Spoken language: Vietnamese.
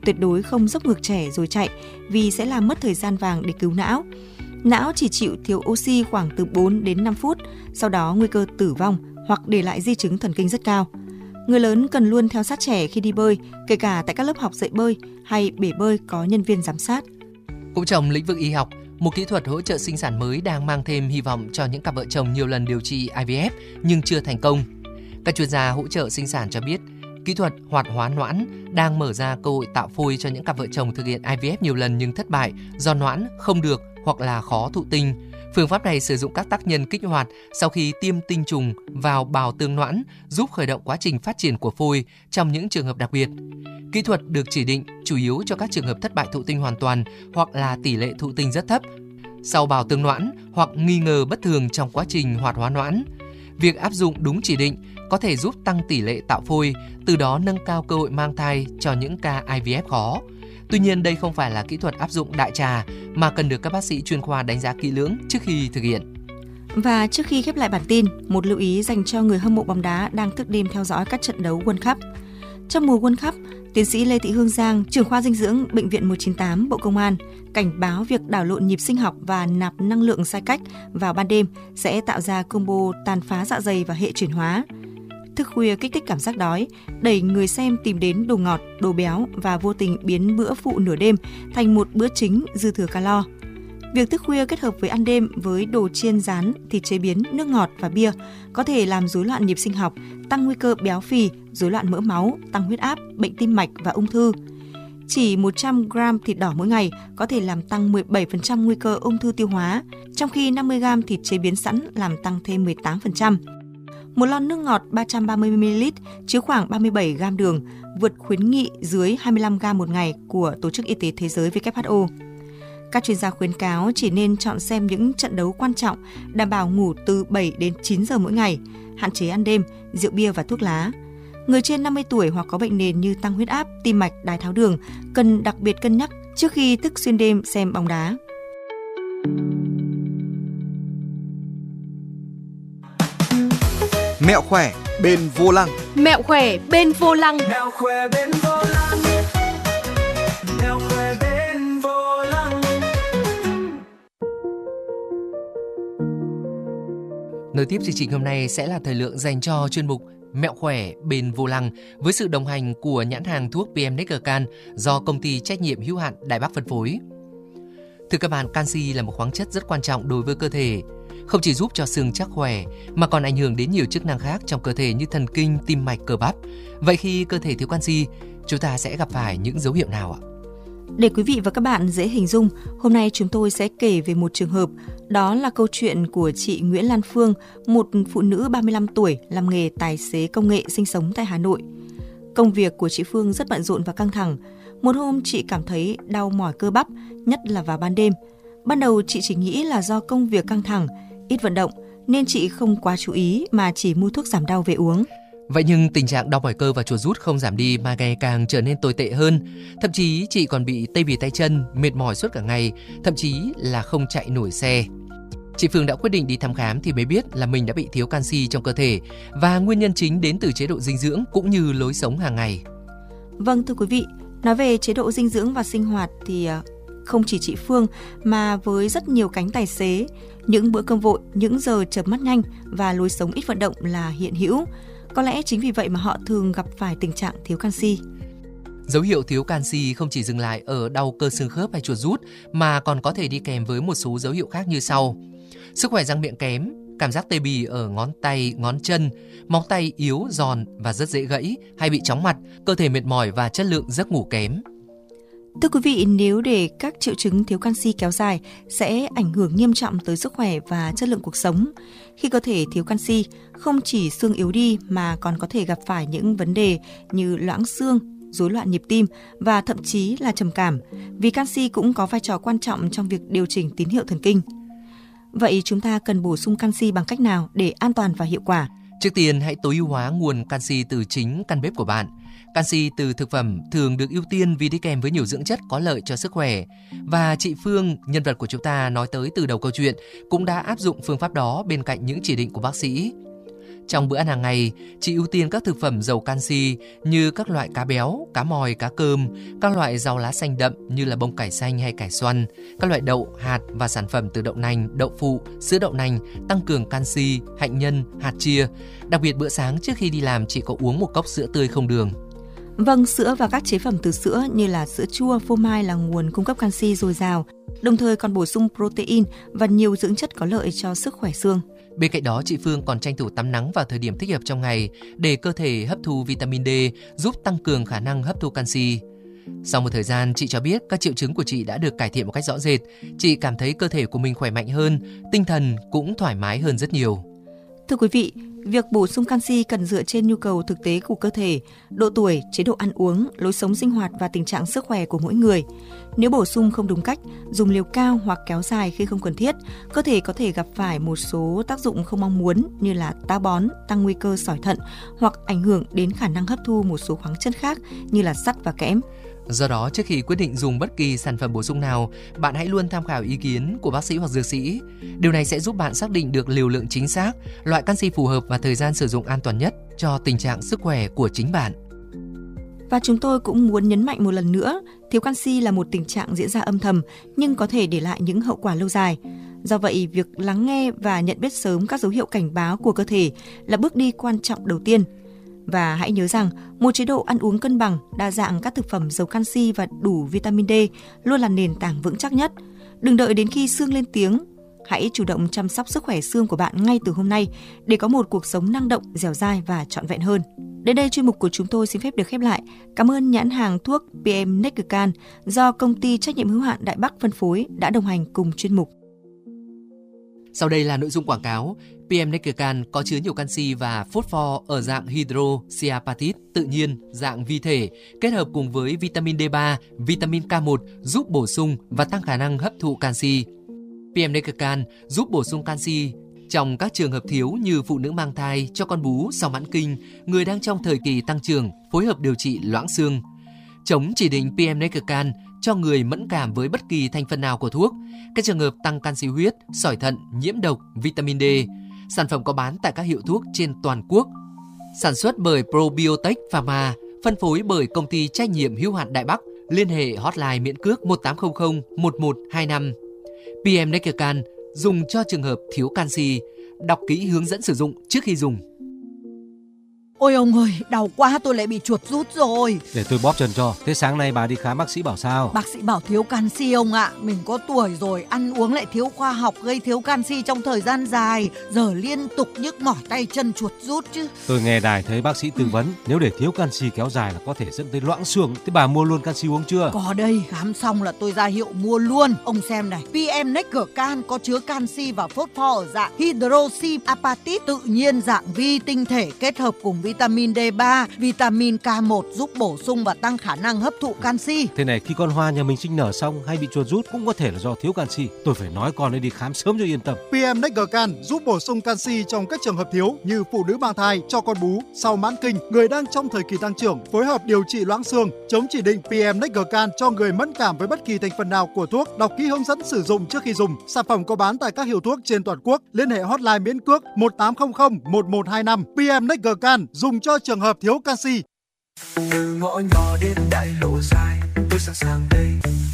tuyệt đối không dốc ngược trẻ rồi chạy vì sẽ làm mất thời gian vàng để cứu não. Não chỉ chịu thiếu oxy khoảng từ 4 đến 5 phút, sau đó nguy cơ tử vong hoặc để lại di chứng thần kinh rất cao. Người lớn cần luôn theo sát trẻ khi đi bơi, kể cả tại các lớp học dạy bơi hay bể bơi có nhân viên giám sát. Cũng trong lĩnh vực y học, một kỹ thuật hỗ trợ sinh sản mới đang mang thêm hy vọng cho những cặp vợ chồng nhiều lần điều trị IVF nhưng chưa thành công. Các chuyên gia hỗ trợ sinh sản cho biết, kỹ thuật hoạt hóa noãn đang mở ra cơ hội tạo phôi cho những cặp vợ chồng thực hiện IVF nhiều lần nhưng thất bại do noãn không được hoặc là khó thụ tinh. Phương pháp này sử dụng các tác nhân kích hoạt sau khi tiêm tinh trùng vào bào tương noãn, giúp khởi động quá trình phát triển của phôi trong những trường hợp đặc biệt. Kỹ thuật được chỉ định chủ yếu cho các trường hợp thất bại thụ tinh hoàn toàn hoặc là tỷ lệ thụ tinh rất thấp sau bào tương noãn hoặc nghi ngờ bất thường trong quá trình hoạt hóa noãn. Việc áp dụng đúng chỉ định có thể giúp tăng tỷ lệ tạo phôi, từ đó nâng cao cơ hội mang thai cho những ca IVF khó. Tuy nhiên, đây không phải là kỹ thuật áp dụng đại trà mà cần được các bác sĩ chuyên khoa đánh giá kỹ lưỡng trước khi thực hiện. Và trước khi khép lại bản tin, một lưu ý dành cho người hâm mộ bóng đá đang thức đêm theo dõi các trận đấu World Cup. Trong mùa World Cup, tiến sĩ Lê Thị Hương Giang, trưởng khoa dinh dưỡng Bệnh viện 198 Bộ Công an, cảnh báo việc đảo lộn nhịp sinh học và nạp năng lượng sai cách vào ban đêm sẽ tạo ra combo tàn phá dạ dày và hệ chuyển hóa. Thức khuya kích thích cảm giác đói, đẩy người xem tìm đến đồ ngọt, đồ béo và vô tình biến bữa phụ nửa đêm thành một bữa chính dư thừa calo. Việc thức khuya kết hợp với ăn đêm với đồ chiên rán, thịt chế biến, nước ngọt và bia có thể làm rối loạn nhịp sinh học, tăng nguy cơ béo phì, rối loạn mỡ máu, tăng huyết áp, bệnh tim mạch và ung thư. Chỉ 100 g thịt đỏ mỗi ngày có thể làm tăng 17% nguy cơ ung thư tiêu hóa, trong khi 50 g thịt chế biến sẵn làm tăng thêm 18%. Một lon nước ngọt 330ml chứa khoảng 37 g đường, vượt khuyến nghị dưới 25 g một ngày của Tổ chức Y tế Thế giới WHO. Các chuyên gia khuyến cáo chỉ nên chọn xem những trận đấu quan trọng, đảm bảo ngủ từ 7 đến 9 giờ mỗi ngày, hạn chế ăn đêm, rượu bia và thuốc lá. Người trên 50 tuổi hoặc có bệnh nền như tăng huyết áp, tim mạch, đái tháo đường cần đặc biệt cân nhắc trước khi thức xuyên đêm xem bóng đá. Mẹo khỏe bên vô lăng. Mẹo khỏe bên vô lăng. Mẹo khỏe bên vô lăng. Mẹo khỏe bên vô lăng. Nối tiếp chương trình hôm nay sẽ là thời lượng dành cho chuyên mục Mẹo khỏe bên vô lăng với sự đồng hành của nhãn hàng thuốc PM Neckercan do công ty trách nhiệm hữu hạn Đại Bắc phân phối. Thưa các bạn, canxi là một khoáng chất rất quan trọng đối với cơ thể. Không chỉ giúp cho xương chắc khỏe mà còn ảnh hưởng đến nhiều chức năng khác trong cơ thể như thần kinh, tim mạch, cơ bắp. Vậy khi cơ thể thiếu canxi, chúng ta sẽ gặp phải những dấu hiệu nào ạ? Để quý vị và các bạn dễ hình dung, hôm nay chúng tôi sẽ kể về một trường hợp, đó là câu chuyện của chị Nguyễn Lan Phương, một phụ nữ 35 tuổi làm nghề tài xế công nghệ sinh sống tại Hà Nội. Công việc của chị Phương rất bận rộn và căng thẳng. Một hôm chị cảm thấy đau mỏi cơ bắp, nhất là vào ban đêm. Ban đầu chị chỉ nghĩ là do công việc căng thẳng, ít vận động nên chị không quá chú ý mà chỉ mua thuốc giảm đau về uống. Vậy nhưng tình trạng đau mỏi cơ và chuột rút không giảm đi mà ngày càng trở nên tồi tệ hơn. Thậm chí chị còn bị tê bì tay chân, mệt mỏi suốt cả ngày, thậm chí là không chạy nổi xe. Chị Phương đã quyết định đi thăm khám thì mới biết là mình đã bị thiếu canxi trong cơ thể và nguyên nhân chính đến từ chế độ dinh dưỡng cũng như lối sống hàng ngày. Vâng, thưa quý vị, nói về chế độ dinh dưỡng và sinh hoạt thì không chỉ chị Phương mà với rất nhiều cánh tài xế, những bữa cơm vội, những giờ chợp mắt nhanh và lối sống ít vận động là hiện hữu. Có lẽ chính vì vậy mà họ thường gặp phải tình trạng thiếu canxi. Dấu hiệu thiếu canxi không chỉ dừng lại ở đau cơ xương khớp hay chuột rút mà còn có thể đi kèm với một số dấu hiệu khác như sau. Sức khỏe răng miệng kém, cảm giác tê bì ở ngón tay, ngón chân, móng tay yếu, giòn và rất dễ gãy hay bị chóng mặt, cơ thể mệt mỏi và chất lượng giấc ngủ kém. Thưa quý vị, nếu để các triệu chứng thiếu canxi kéo dài sẽ ảnh hưởng nghiêm trọng tới sức khỏe và chất lượng cuộc sống. Khi cơ thể thiếu canxi, không chỉ xương yếu đi mà còn có thể gặp phải những vấn đề như loãng xương, rối loạn nhịp tim và thậm chí là trầm cảm, vì canxi cũng có vai trò quan trọng trong việc điều chỉnh tín hiệu thần kinh. Vậy chúng ta cần bổ sung canxi bằng cách nào để an toàn và hiệu quả? Trước tiên, hãy tối ưu hóa nguồn canxi từ chính căn bếp của bạn. Canxi từ thực phẩm thường được ưu tiên vì đi kèm với nhiều dưỡng chất có lợi cho sức khỏe. Và chị Phương, nhân vật của chúng ta nói tới từ đầu câu chuyện, cũng đã áp dụng phương pháp đó bên cạnh những chỉ định của bác sĩ. Trong bữa ăn hàng ngày, chị ưu tiên các thực phẩm giàu canxi như các loại cá béo, cá mòi, cá cơm, các loại rau lá xanh đậm như là bông cải xanh hay cải xoăn, các loại đậu, hạt và sản phẩm từ đậu nành, đậu phụ, sữa đậu nành tăng cường canxi, hạnh nhân, hạt chia. Đặc biệt bữa sáng trước khi đi làm chị có uống một cốc sữa tươi không đường. Vâng, sữa và các chế phẩm từ sữa như là sữa chua, phô mai là nguồn cung cấp canxi dồi dào, đồng thời còn bổ sung protein và nhiều dưỡng chất có lợi cho sức khỏe xương. Bên cạnh đó, chị Phương còn tranh thủ tắm nắng vào thời điểm thích hợp trong ngày để cơ thể hấp thu vitamin D, giúp tăng cường khả năng hấp thu canxi. Sau một thời gian, chị cho biết các triệu chứng của chị đã được cải thiện một cách rõ rệt. Chị cảm thấy cơ thể của mình khỏe mạnh hơn, tinh thần cũng thoải mái hơn rất nhiều. Thưa quý vị, việc bổ sung canxi cần dựa trên nhu cầu thực tế của cơ thể, độ tuổi, chế độ ăn uống, lối sống sinh hoạt và tình trạng sức khỏe của mỗi người. Nếu bổ sung không đúng cách, dùng liều cao hoặc kéo dài khi không cần thiết, cơ thể có thể gặp phải một số tác dụng không mong muốn như là táo bón, tăng nguy cơ sỏi thận hoặc ảnh hưởng đến khả năng hấp thu một số khoáng chất khác như là sắt và kẽm. Do đó, trước khi quyết định dùng bất kỳ sản phẩm bổ sung nào, bạn hãy luôn tham khảo ý kiến của bác sĩ hoặc dược sĩ. Điều này sẽ giúp bạn xác định được liều lượng chính xác, loại canxi phù hợp và thời gian sử dụng an toàn nhất cho tình trạng sức khỏe của chính bạn. Và chúng tôi cũng muốn nhấn mạnh một lần nữa, thiếu canxi là một tình trạng diễn ra âm thầm nhưng có thể để lại những hậu quả lâu dài. Do vậy, việc lắng nghe và nhận biết sớm các dấu hiệu cảnh báo của cơ thể là bước đi quan trọng đầu tiên. Và hãy nhớ rằng, một chế độ ăn uống cân bằng, đa dạng các thực phẩm giàu canxi và đủ vitamin D luôn là nền tảng vững chắc nhất. Đừng đợi đến khi xương lên tiếng. Hãy chủ động chăm sóc sức khỏe xương của bạn ngay từ hôm nay để có một cuộc sống năng động, dẻo dai và trọn vẹn hơn. Đến đây chuyên mục của chúng tôi xin phép được khép lại. Cảm ơn nhãn hàng thuốc PM Neckercan do công ty trách nhiệm hữu hạn Đại Bắc phân phối đã đồng hành cùng chuyên mục. Sau đây là nội dung quảng cáo. PM Neckercan có chứa nhiều canxi và phosphor ở dạng hydroxyapatite tự nhiên, dạng vi thể, kết hợp cùng với vitamin D3, vitamin K1 giúp bổ sung và tăng khả năng hấp thụ canxi. PM Neckercan giúp bổ sung canxi trong các trường hợp thiếu như phụ nữ mang thai, cho con bú sau mãn kinh, người đang trong thời kỳ tăng trưởng, phối hợp điều trị loãng xương. Chống chỉ định PM Neckercan cho người mẫn cảm với bất kỳ thành phần nào của thuốc, các trường hợp tăng canxi huyết, sỏi thận, nhiễm độc, vitamin D. Sản phẩm có bán tại các hiệu thuốc trên toàn quốc. Sản xuất bởi Probiotech Pharma, phân phối bởi công ty trách nhiệm hữu hạn Đại Bắc. Liên hệ hotline miễn cước 1800 1125. PM Neckercan dùng cho trường hợp thiếu canxi. Đọc kỹ hướng dẫn sử dụng trước khi dùng. Ôi ông ơi, đau quá, tôi lại bị chuột rút rồi. Để tôi bóp chân cho. Thế sáng nay bà đi khám bác sĩ bảo sao? Bác sĩ bảo thiếu canxi ông ạ. Mình có tuổi rồi, ăn uống lại thiếu khoa học, gây thiếu canxi trong thời gian dài. Giờ liên tục nhức mỏi tay chân chuột rút chứ. Tôi nghe đài thấy bác sĩ tư vấn, nếu để thiếu canxi kéo dài là có thể dẫn tới loãng xương. Thế bà mua luôn canxi uống chưa? Có đây, khám xong là tôi ra hiệu mua luôn. Ông xem này, PM Neckercan có chứa canxi và phosphor ở dạng hydroxyapatite tự nhiên, dạng vi tinh thể kết hợp cùng vitamin D3, vitamin K1 giúp bổ sung và tăng khả năng hấp thụ canxi. Thế này, khi con hoa nhà mình sinh nở xong hay bị chuột rút cũng có thể là do thiếu canxi. Tôi phải nói con ấy đi khám sớm cho yên tâm. PM Neckercan giúp bổ sung canxi trong các trường hợp thiếu như phụ nữ mang thai, cho con bú, sau mãn kinh, người đang trong thời kỳ tăng trưởng, phối hợp điều trị loãng xương. Chống chỉ định PM Neckercan cho người mẫn cảm với bất kỳ thành phần nào của thuốc. Đọc kỹ hướng dẫn sử dụng trước khi dùng. Sản phẩm có bán tại các hiệu thuốc trên toàn quốc. Liên hệ hotline miễn cước 1800 1125. PM Neckercan dùng cho trường hợp thiếu canxi. Từ ngõ nhỏ đến đại lộ dài, tôi sẵn sàng đây.